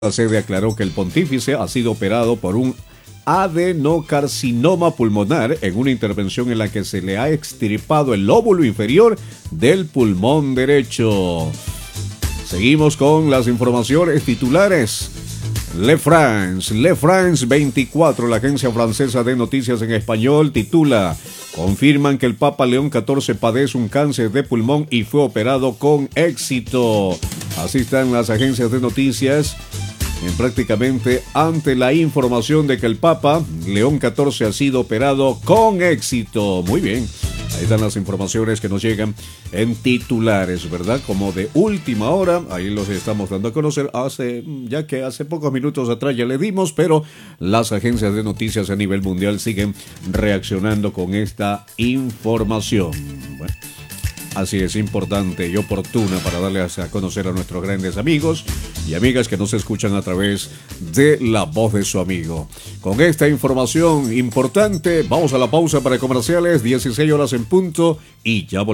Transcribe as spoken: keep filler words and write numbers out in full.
La sede aclaró que el pontífice ha sido operado por un adenocarcinoma pulmonar en una intervención en la que se le ha extirpado el lóbulo inferior del pulmón derecho. Seguimos con las informaciones titulares. Le France, Le France veinticuatro, la agencia francesa de noticias en español, titula: confirman que el Papa León catorce padece un cáncer de pulmón y fue operado con éxito. Así están las agencias de noticias en prácticamente ante la información de que el Papa León catorce ha sido operado con éxito. Muy bien, ahí están las informaciones que nos llegan en titulares, ¿verdad? Como de última hora, ahí los estamos dando a conocer, hace ya que hace pocos minutos atrás ya le dimos, pero las agencias de noticias a nivel mundial siguen reaccionando con esta información. Bueno, así es, importante y oportuna para darles a conocer a nuestros grandes amigos y amigas que nos escuchan a través de la voz de su amigo. Con esta información importante, vamos a la pausa para comerciales, dieciséis horas en punto, y ya volvemos.